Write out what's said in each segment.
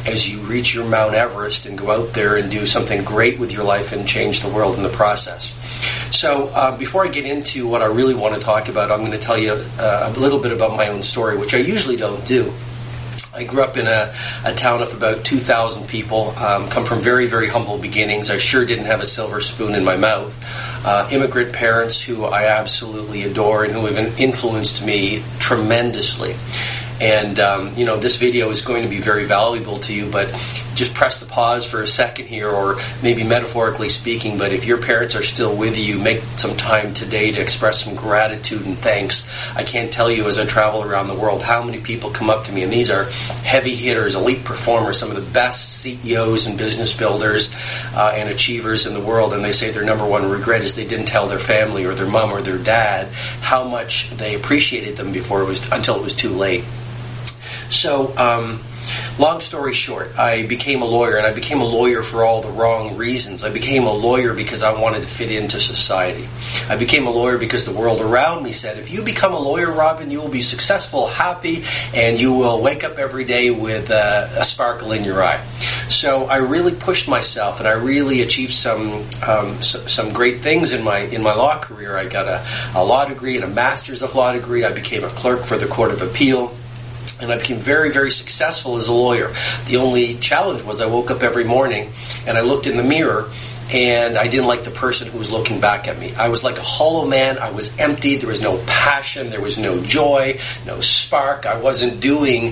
as you reach your Mount Everest and go out there and do something great with your life and change the world in the process. So before I get into what I really want to talk about, I'm going to tell you a little bit about my own story, which I usually don't do. I grew up in a town of about 2,000 people, come from very, very humble beginnings. I sure didn't have a silver spoon in my mouth. Immigrant parents who I absolutely adore and who have influenced me tremendously. And, this video is going to be very valuable to you, but just press the pause for a second here, or maybe metaphorically speaking, but if your parents are still with you, make some time today to express some gratitude and thanks. I can't tell you as I travel around the world how many people come up to me, and these are heavy hitters, elite performers, some of the best CEOs and business builders and achievers in the world, and they say their number one regret is they didn't tell their family or their mom or their dad how much they appreciated them until it was too late. So, long story short, I became a lawyer, and I became a lawyer for all the wrong reasons. I became a lawyer because I wanted to fit into society. I became a lawyer because the world around me said, if you become a lawyer, Robin, you will be successful, happy, and you will wake up every day with a sparkle in your eye. So I really pushed myself, and I really achieved some great things in my law career. I got a law degree and a master's of law degree. I became a clerk for the Court of Appeal. And I became very, very successful as a lawyer. The only challenge was I woke up every morning and I looked in the mirror and I didn't like the person who was looking back at me. I was like a hollow man. I was empty. There was no passion. There was no joy, no spark. I wasn't doing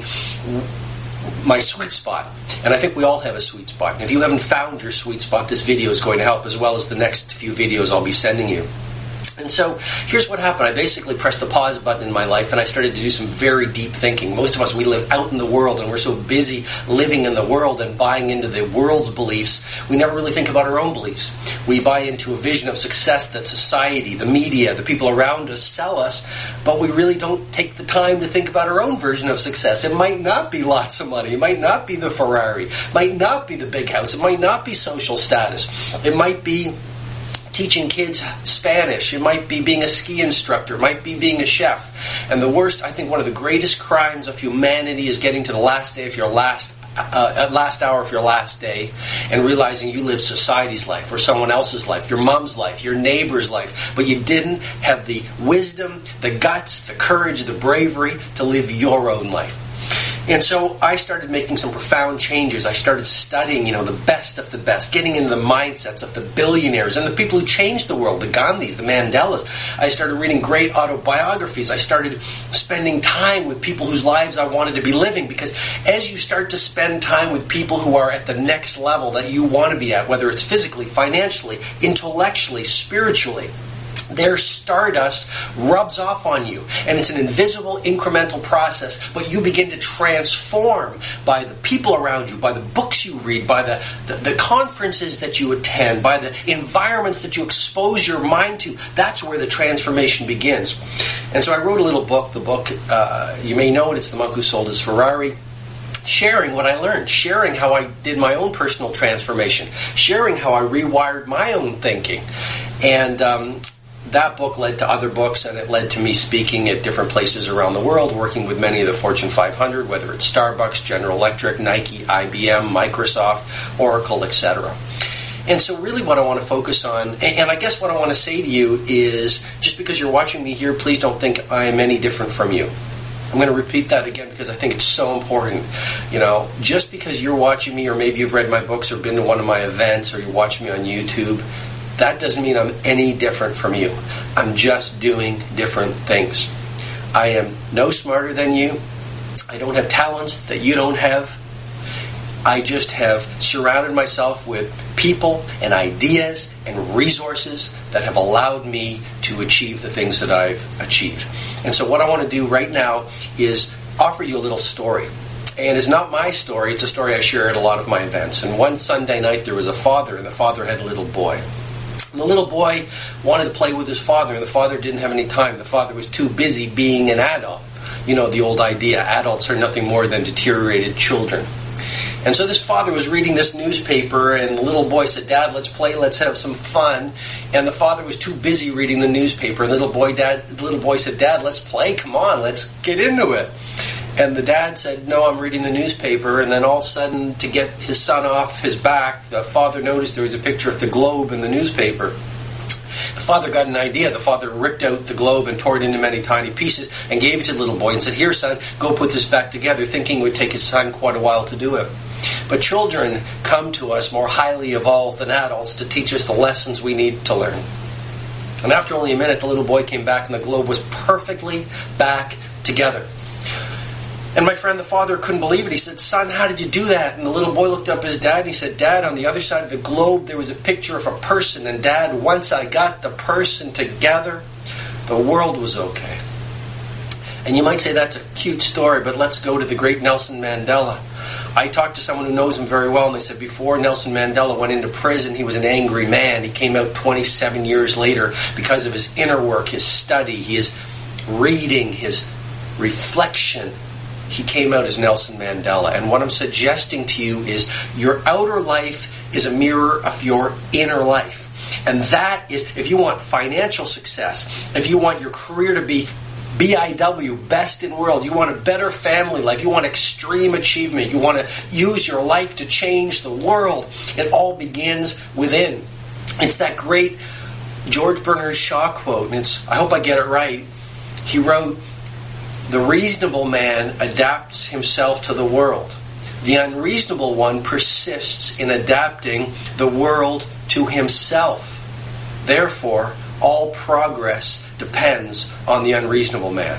my sweet spot. And I think we all have a sweet spot. And if you haven't found your sweet spot, this video is going to help, as well as the next few videos I'll be sending you. And so here's what happened. I basically pressed the pause button in my life, and I started to do some very deep thinking. Most of us, we live out in the world, and we're so busy living in the world and buying into the world's beliefs, we never really think about our own beliefs. We buy into a vision of success that society, the media, the people around us sell us, but we really don't take the time to think about our own version of success. It might not be lots of money. It might not be the Ferrari. It might not be the big house. It might not be social status. It might be teaching kids Spanish. It might be being a ski instructor. It might be being a chef. And the worst, I think one of the greatest crimes of humanity is getting to the last day of your last hour of your last day and realizing you lived society's life or someone else's life, your mom's life, your neighbor's life, but you didn't have the wisdom, the guts, the courage, the bravery to live your own life. And so I started making some profound changes. I started studying, the best of the best, getting into the mindsets of the billionaires and the people who changed the world, the Gandhis, the Mandelas. I started reading great autobiographies. I started spending time with people whose lives I wanted to be living, because as you start to spend time with people who are at the next level that you want to be at, whether it's physically, financially, intellectually, spiritually, their stardust rubs off on you, and it's an invisible, incremental process, but you begin to transform by the people around you, by the books you read, by the conferences that you attend, by the environments that you expose your mind to. That's where the transformation begins. And so I wrote a little book. The book, you may know it, it's The Monk Who Sold His Ferrari. Sharing what I learned, sharing how I did my own personal transformation, sharing how I rewired my own thinking. And that book led to other books, and it led to me speaking at different places around the world, working with many of the Fortune 500, whether it's Starbucks, General Electric, Nike, IBM, Microsoft, Oracle, etc. And so really what I want to focus on, and I guess what I want to say to you is, just because you're watching me here, please don't think I am any different from you. I'm going to repeat that again because I think it's so important. Just because you're watching me, or maybe you've read my books or been to one of my events, or you watch me on YouTube, that doesn't mean I'm any different from you. I'm just doing different things. I am no smarter than you. I don't have talents that you don't have. I just have surrounded myself with people and ideas and resources that have allowed me to achieve the things that I've achieved. And so what I want to do right now is offer you a little story. And it's not my story, it's a story I share at a lot of my events. And one Sunday night there was a father, and the father had a little boy. And the little boy wanted to play with his father, and the father didn't have any time. The father was too busy being an adult. The old idea, adults are nothing more than deteriorated children. And so this father was reading this newspaper, and the little boy said, "Dad, let's play, let's have some fun." And the father was too busy reading the newspaper. And the little boy said, "Dad, let's play, come on, let's get into it." And the dad said, no, I'm reading the newspaper. And then all of a sudden, to get his son off his back, the father noticed there was a picture of the globe in the newspaper. The father got an idea. The father ripped out the globe and tore it into many tiny pieces and gave it to the little boy and said, here, son, go put this back together, thinking it would take his son quite a while to do it. But children come to us more highly evolved than adults to teach us the lessons we need to learn. And after only a minute, the little boy came back and the globe was perfectly back together. And my friend, the father, couldn't believe it. He said, son, how did you do that? And the little boy looked up at his dad and he said, Dad, on the other side of the globe, there was a picture of a person. And Dad, once I got the person together, the world was okay. And you might say that's a cute story, but let's go to the great Nelson Mandela. I talked to someone who knows him very well, and they said before Nelson Mandela went into prison, he was an angry man. He came out 27 years later because of his inner work, his study, his reading, his reflection. He came out as Nelson Mandela. And what I'm suggesting to you is your outer life is a mirror of your inner life. And that is, if you want financial success, if you want your career to be BIW, best in world, you want a better family life, you want extreme achievement, you want to use your life to change the world, it all begins within. It's that great George Bernard Shaw quote, and I hope I get it right. He wrote, the reasonable man adapts himself to the world. The unreasonable one persists in adapting the world to himself. Therefore, all progress depends on the unreasonable man.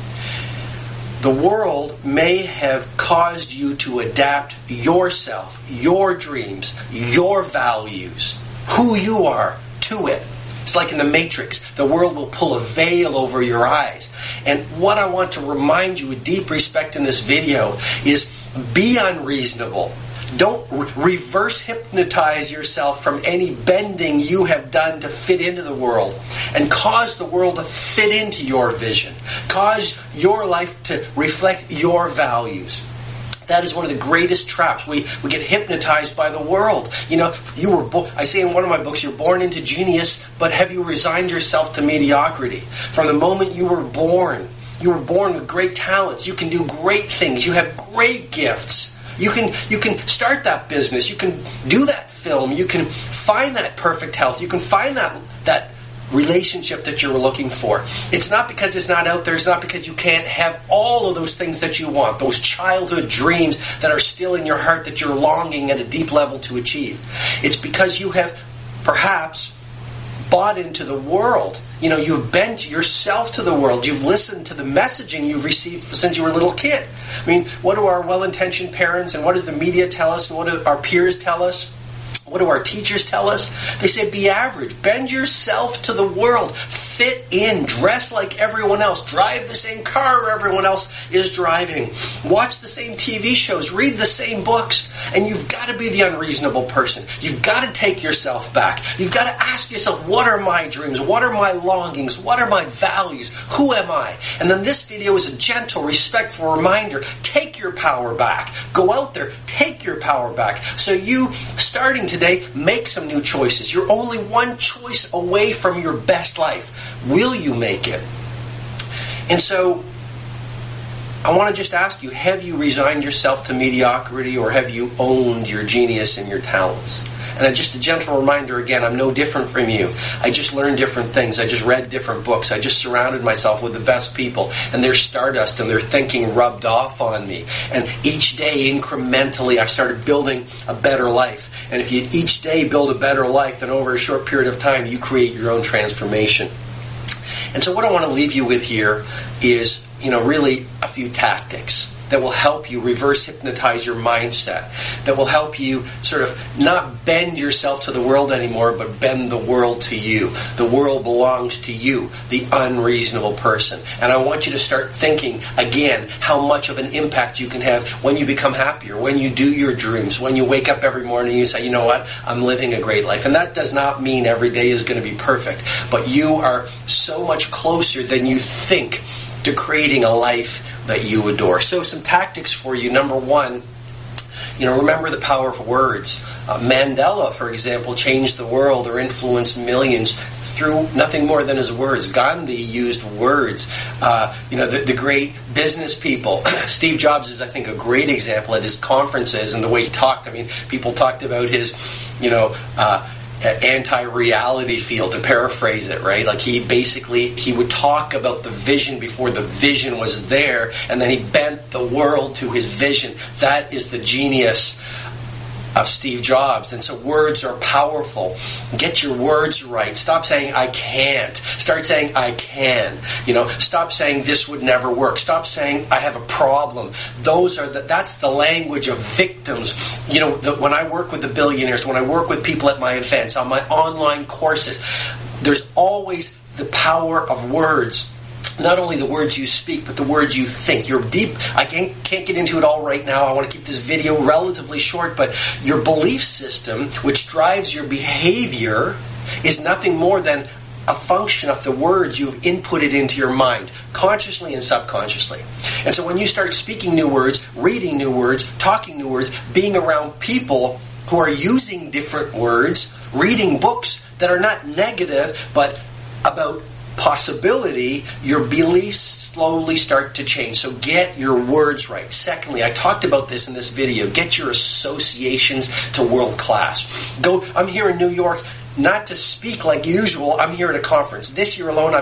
The world may have caused you to adapt yourself, your dreams, your values, who you are, to it. It's like in the Matrix. The world will pull a veil over your eyes. And what I want to remind you with deep respect in this video is be unreasonable. Don't reverse hypnotize yourself from any bending you have done to fit into the world. And cause the world to fit into your vision. Cause your life to reflect your values. That is one of the greatest traps. We get hypnotized by the world. You know, I say in one of my books, you're born into genius, but have you resigned yourself to mediocrity? From the moment you were born with great talents. You can do great things. You have great gifts. You can start that business. You can do that film. You can find that perfect health. You can find that relationship that you're looking for. It's not because it's not out there. It's not because you can't have all of those things that you want, those childhood dreams that are still in your heart that you're longing at a deep level to achieve. It's because you have perhaps bought into the world. You know, you've bent yourself to the world. You've listened to the messaging you've received since you were a little kid. I mean, what do our well-intentioned parents and what does the media tell us and what do our peers tell us? What do our teachers tell us? They say be average. Bend yourself to the world. Fit in. Dress like everyone else. Drive the same car everyone else is driving. Watch the same TV shows. Read the same books. And you've got to be the unreasonable person. You've got to take yourself back. You've got to ask yourself, what are my dreams? What are my longings? What are my values? Who am I? And then this video is a gentle, respectful reminder. Take your power back. Go out there. Take your power back. So you, starting today, make some new choices. You're only one choice away from your best life. Will you make it? And so, I want to just ask you, have you resigned yourself to mediocrity or have you owned your genius and your talents? And just a gentle reminder again, I'm no different from you. I just learned different things. I just read different books. I just surrounded myself with the best people. And their stardust and their thinking rubbed off on me. And each day, incrementally, I started building a better life. And if you each day build a better life, then over a short period of time, you create your own transformation. And so what I want to leave you with here is, really a few tactics that will help you reverse hypnotize your mindset, that will help you sort of not bend yourself to the world anymore, but bend the world to you. The world belongs to you, the unreasonable person. And I want you to start thinking, again, how much of an impact you can have when you become happier, when you do your dreams, when you wake up every morning and you say, you know what, I'm living a great life. And that does not mean every day is going to be perfect, but you are so much closer than you think to creating a life that you adore. So some tactics for you. Number one, remember the power of words. Mandela, for example, changed the world or influenced millions through nothing more than his words. Gandhi used words. The great business people. Steve Jobs is, I think, a great example at his conferences and the way he talked. I mean, people talked about his, anti-reality field, to paraphrase it, right? Like he would talk about the vision before the vision was there, and then he bent the world to his vision. That is the genius of Steve Jobs. And so words are powerful. Get your words right. Stop saying I can't. Start saying I can. Stop saying this would never work. Stop saying I have a problem. That's the language of victims. When I work with the billionaires, when I work with people at my events, on my online courses, there's always the power of words. Not only the words you speak, but the words you think. You're deep. I can't get into it all right now. I want to keep this video relatively short, but your belief system, which drives your behavior, is nothing more than a function of the words you've inputted into your mind, consciously and subconsciously. And so when you start speaking new words, reading new words, talking new words, being around people who are using different words, reading books that are not negative, but about possibility, your beliefs slowly start to change. So get your words right. Secondly, I talked about this in this video. Get your associations to world class. I'm here in New York, not to speak like usual. I'm here at a conference. This year alone,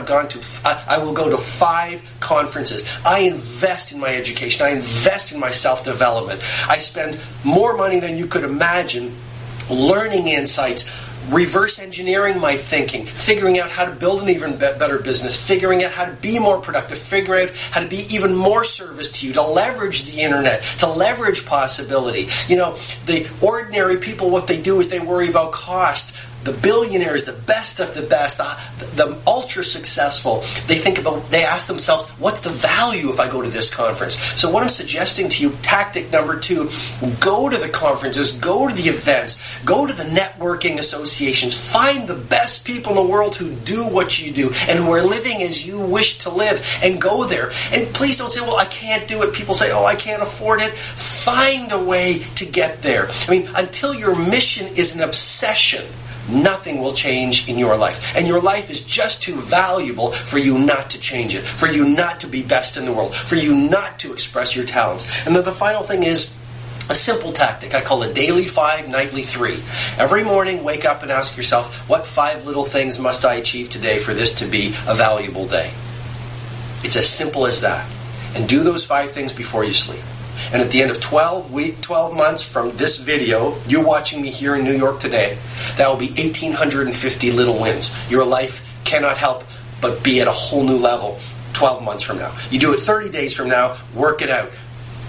I will go to 5 conferences. I invest in my education. I invest in my self-development. I spend more money than you could imagine learning insights, reverse engineering my thinking, figuring out how to build an even better business, figuring out how to be more productive, figuring out how to be even more service to you, to leverage the internet, to leverage possibility. The ordinary people, what they do is they worry about cost. The billionaires, the best of the best, the ultra successful, they ask themselves, what's the value if I go to this conference? So what I'm suggesting to you, tactic number 2, go to the conferences, go to the events, go to the networking associations, find the best people in the world who do what you do and who are living as you wish to live, and go there. And please don't say, well, I can't do it. People say, I can't afford it. Find a way to get there. Until your mission is an obsession, nothing will change in your life. And your life is just too valuable for you not to change it, for you not to be best in the world, for you not to express your talents. And then the final thing is a simple tactic. I call it daily 5, nightly 3. Every morning, wake up and ask yourself, what 5 little things must I achieve today for this to be a valuable day? It's as simple as that. And do those 5 things before you sleep. And at the end of 12 months from this video, you watching me here in New York today, that will be 1,850 little wins. Your life cannot help but be at a whole new level 12 months from now. You do it 30 days from now, work it out.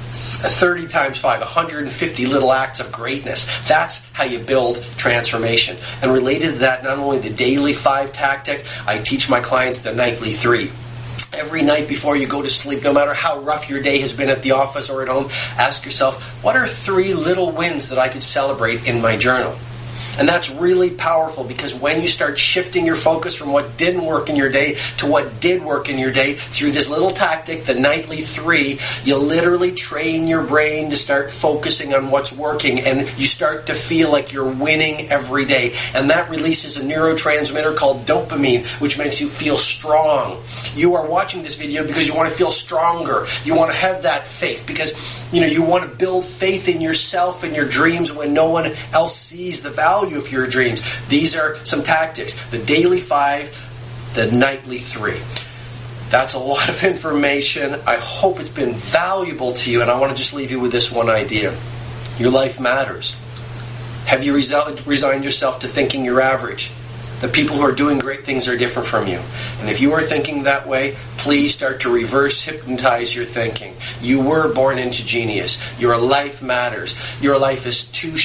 30 times 5, 150 little acts of greatness. That's how you build transformation. And related to that, not only the daily 5 tactic, I teach my clients the nightly 3. Every night before you go to sleep, no matter how rough your day has been at the office or at home, ask yourself, what are 3 little wins that I could celebrate in my journal? And that's really powerful, because when you start shifting your focus from what didn't work in your day to what did work in your day through this little tactic, the nightly 3, you literally train your brain to start focusing on what's working, and you start to feel like you're winning every day. And that releases a neurotransmitter called dopamine, which makes you feel strong. You are watching this video because you want to feel stronger. You want to have that faith because you want to build faith in yourself and your dreams when no one else sees the value of your dreams. These are some tactics. The daily 5, the nightly 3. That's a lot of information. I hope it's been valuable to you, and I want to just leave you with this one idea. Your life matters. Have you resigned yourself to thinking you're average? The people who are doing great things are different from you. And if you are thinking that way, please start to reverse hypnotize your thinking. You were born into genius. Your life matters. Your life is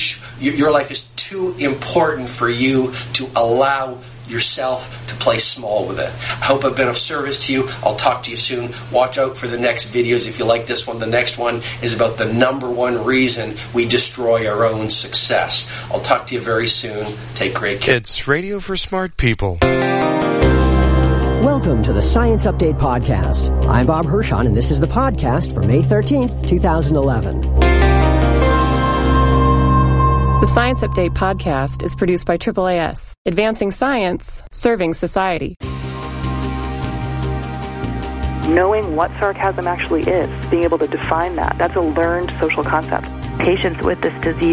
too important for you to allow yourself to play small with it. I hope I've been of service to you. I'll talk to you soon. Watch out for the next videos if you like this one. The next one is about the number 1 reason we destroy our own success. I'll talk to you very soon. Take great care. It's Radio for Smart People. Welcome to the Science Update Podcast. I'm Bob Hirschon, and this is the podcast for May 13th, 2011. The Science Update podcast is produced by AAAS, advancing science, serving society. Knowing what sarcasm actually is, being able to define that, that's a learned social concept. Patients with this disease